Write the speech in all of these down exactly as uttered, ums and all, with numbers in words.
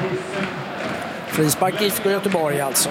Frispark I F K Göteborg alltså.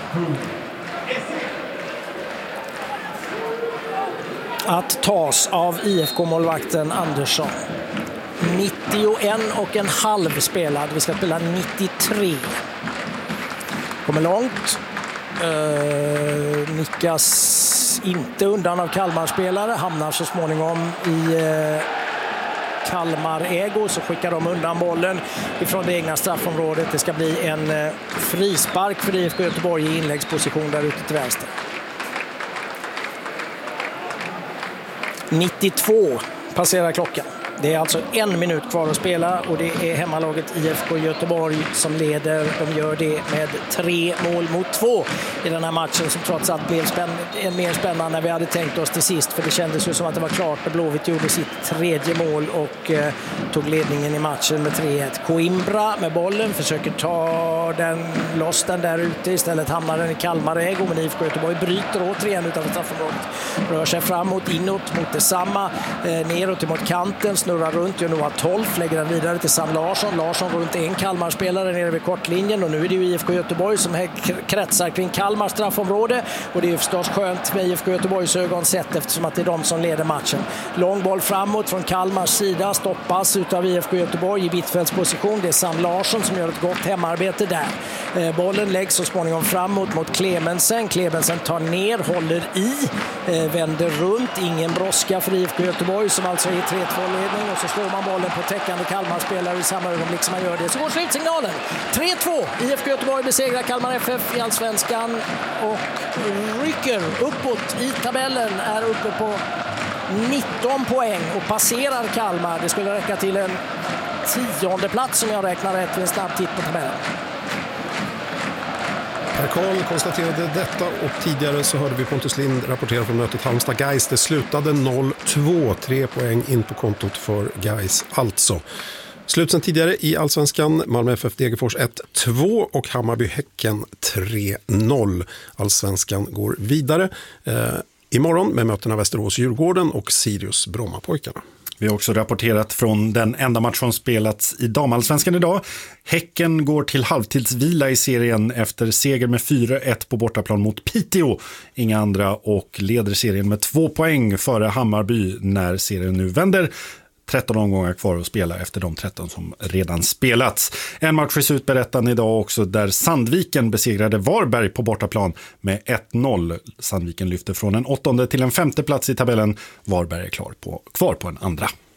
Att tas av I F K-målvakten Andersson. nittioen och en halv spelad. Vi ska spela nittiotre. Kommer långt. Uh, nickas inte undan av Kalmar-spelare. Hamnar så småningom i uh, Kalmar-ägo. Så skickar de undan bollen ifrån det egna straffområdet. Det ska bli en uh, frispark för I F K Göteborg i inläggsposition där ute till vänster. nittiotvå passerar klockan. Det är alltså en minut kvar att spela och det är hemmalaget I F K Göteborg som leder. De gör det med tre mål mot två i den här matchen som trots allt blev spänn- mer spännande än vi hade tänkt oss till sist. För det kändes ju som att det var klart när Blåvitt gjorde sitt tredje mål och eh, tog ledningen i matchen med tre ett. Coimbra med bollen försöker ta den, loss den där ute. Istället hamnar den i Kalmar-ägo, men I F K Göteborg bryter återigen utanför straffområdet. Rör sig framåt, inåt, mot detsamma, eh, neråt mot kanten, snurrar runt, gör Noah Tolf, lägger den vidare till Sam Larsson. Larsson runt en Kalmar-spelare nere vid kortlinjen och nu är det ju I F K Göteborg som kretsar kring Kalmars straffområde och det är ju förstås skönt med I F K Göteborgs ögon sett eftersom att det är de som leder matchen. Lång boll framåt från Kalmars sida, stoppas utav I F K Göteborg i Bittfeldts position. Det är Sam Larsson som gör ett gott hemarbete där. Eh, bollen läggs så småningom framåt mot Clemensen. Clemensen tar ner, håller i, eh, vänder runt. Ingen brådska för I F K Göteborg som alltså är tre två-ledning och så slår man bollen på täckande Kalmar-spelare i samma ögonblick som man gör det. Så går slutsignalen. tre två. I F K Göteborg besegrar Kalmar F F i Allsvenskan och rycker uppåt i tabellen, är uppe på nitton poäng och passerar Kalmar. Det skulle räcka till en tionde plats som jag räknar rätt vid en snabb titt på tabellen. Per Karl konstaterade detta och tidigare så hörde vi Pontus Lind rapportera från mötet Halmstad-Gais. Det slutade noll två, tre poäng in på kontot för Gais alltså. Slut sen tidigare i Allsvenskan, Malmö F F Degerfors ett två och Hammarby-Häcken tre noll. Allsvenskan går vidare eh, imorgon med mötena Västerås-Djurgården och Sirius-Brommapojkarna. Vi har också rapporterat från den enda match som spelats i damallsvenskan idag. Häcken går till halvtidsvila i serien efter seger med fyra ett på bortaplan mot Piteå. Inga andra och leder serien med två poäng före Hammarby när serien nu vänder. tretton omgångar kvar att spela efter de tretton som redan spelats. En match är utberättande idag också där Sandviken besegrade Varberg på bortaplan med ett noll. Sandviken lyfter från en åttonde till en femte plats i tabellen. Varberg är klar på, kvar på en andra.